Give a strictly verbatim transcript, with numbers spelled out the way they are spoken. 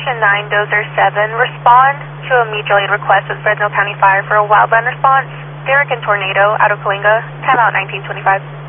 Station nine, Dozer seven, respond to a mutual aid request with Fresno County Fire for a wildland response. Derrick and Tornado out of Coalinga, timeout nineteen twenty-five.